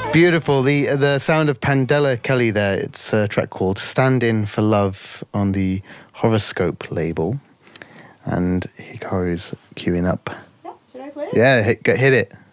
Beautiful. The sound of Pandela Kelly there. It's a track called Stand In For Love on the Horoscope label. And Hikaru's queuing up. Yeah, should I play it? Yeah, hit it.